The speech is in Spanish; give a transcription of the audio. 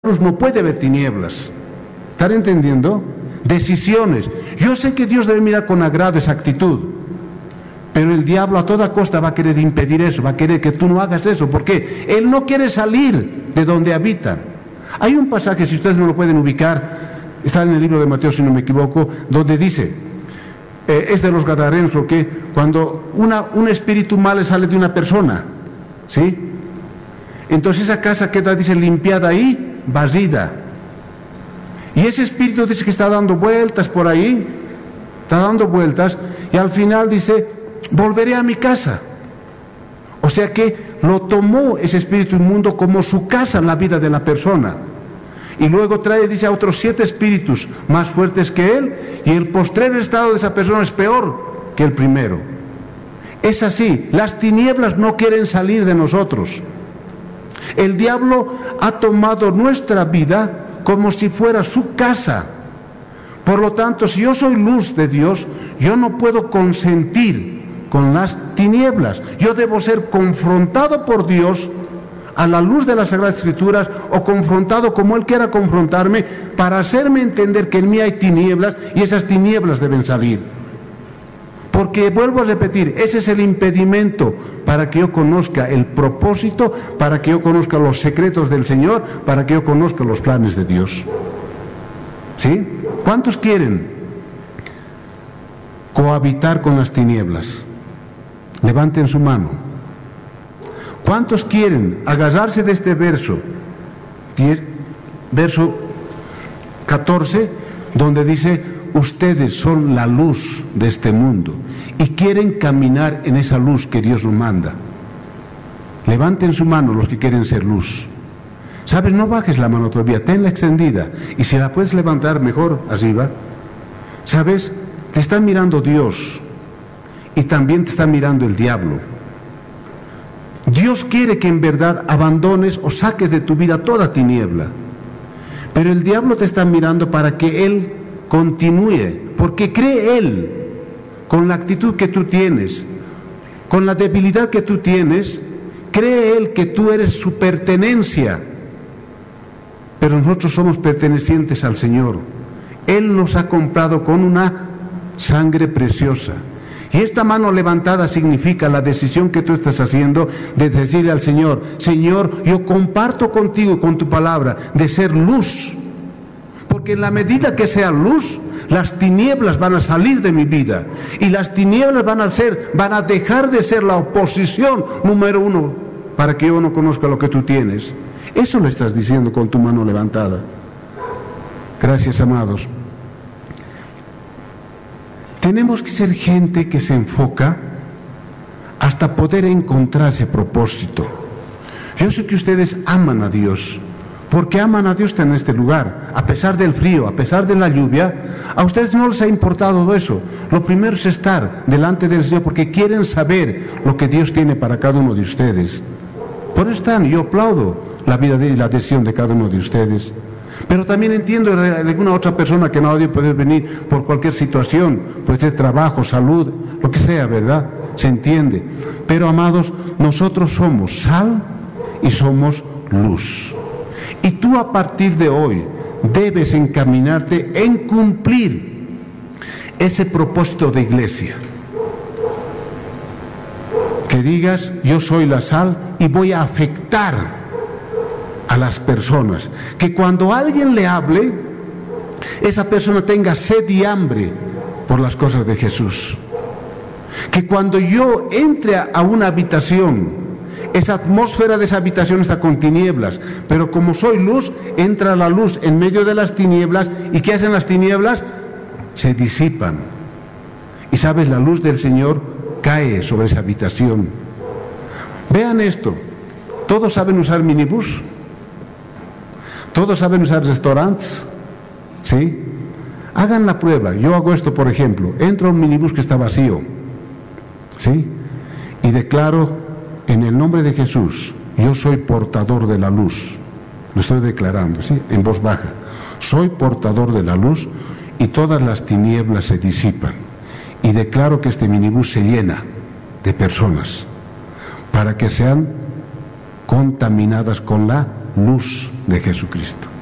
luz no puede haber tinieblas. ¿Están entendiendo? Decisiones. Yo sé que Dios debe mirar con agrado esa actitud, pero el diablo a toda costa va a querer impedir eso, va a querer que tú no hagas eso, porque él no quiere salir de donde habita. Hay un pasaje, si ustedes no lo pueden ubicar, está en el libro de Mateo, si no me equivoco, donde dice, es de los gadarenos, lo que cuando un espíritu malo sale de una persona, ¿sí? Entonces esa casa queda, dice, limpiada ahí, barrida. Y ese espíritu dice que está dando vueltas por ahí, está dando vueltas, y al final dice, volveré a mi casa. O sea que lo tomó ese espíritu inmundo como su casa en la vida de la persona. Y luego trae, dice, a otros 7 espíritus más fuertes que él, y el postrer estado de esa persona es peor que el primero. Es así, las tinieblas no quieren salir de nosotros. El diablo ha tomado nuestra vida como si fuera su casa. Por lo tanto, si yo soy luz de Dios, yo no puedo consentir con las tinieblas. Yo debo ser confrontado por Dios a la luz de las Sagradas Escrituras, o confrontado como Él quiera confrontarme, para hacerme entender que en mí hay tinieblas y esas tinieblas deben salir. Porque, vuelvo a repetir, ese es el impedimento para que yo conozca el propósito, para que yo conozca los secretos del Señor, para que yo conozca los planes de Dios. ¿Sí? ¿Cuántos quieren cohabitar con las tinieblas? Levanten su mano. ¿Cuántos quieren agarrarse de este verso 14, donde dice, ustedes son la luz de este mundo, y quieren caminar en esa luz que Dios nos manda? Levanten su mano los que quieren ser luz. ¿Sabes? No bajes la mano todavía, tenla extendida, y si la puedes levantar mejor arriba. ¿Sabes? Te está mirando Dios, y también te está mirando el diablo. Dios quiere que en verdad abandones o saques de tu vida toda tiniebla, pero el diablo te está mirando para que él continúe, porque cree él, con la actitud que tú tienes, con la debilidad que tú tienes, cree él que tú eres su pertenencia, pero nosotros somos pertenecientes al Señor. Él nos ha comprado con una sangre preciosa. Y esta mano levantada significa la decisión que tú estás haciendo de decirle al Señor, Señor, yo comparto contigo, con tu palabra, de ser luz. Porque en la medida que sea luz, las tinieblas van a salir de mi vida. Y las tinieblas van a dejar de ser la oposición número 1 para que yo no conozca lo que tú tienes. Eso le estás diciendo con tu mano levantada. Gracias, amados. Tenemos que ser gente que se enfoca hasta poder encontrar ese propósito. Yo sé que ustedes aman a Dios, porque aman a Dios en este lugar, a pesar del frío, a pesar de la lluvia. A ustedes no les ha importado todo eso. Lo primero es estar delante del Señor, porque quieren saber lo que Dios tiene para cada uno de ustedes. Por eso están, yo aplaudo la vida y la decisión de cada uno de ustedes. Pero también entiendo de alguna otra persona que no ha podido poder venir por cualquier situación, puede ser trabajo, salud, lo que sea, ¿verdad? Se entiende. Pero, amados, nosotros somos sal y somos luz. Y tú a partir de hoy debes encaminarte en cumplir ese propósito de iglesia. Que digas, yo soy la sal y voy a afectar a las personas, que cuando alguien le hable, esa persona tenga sed y hambre por las cosas de Jesús. Que cuando yo entre a una habitación, esa atmósfera de esa habitación está con tinieblas, pero como soy luz, entra la luz en medio de las tinieblas, y ¿qué hacen las tinieblas? Se disipan. Y sabes, la luz del Señor cae sobre esa habitación. Vean esto, ¿todos saben usar minibús? ¿Todos saben usar restaurantes? ¿Sí? Hagan la prueba. Yo hago esto, por ejemplo. Entro a un minibús que está vacío, ¿sí? Y declaro, en el nombre de Jesús, yo soy portador de la luz. Lo estoy declarando, ¿sí? En voz baja. Soy portador de la luz, y todas las tinieblas se disipan. Y declaro que este minibús se llena de personas, para que sean contaminadas con la luz de Jesucristo.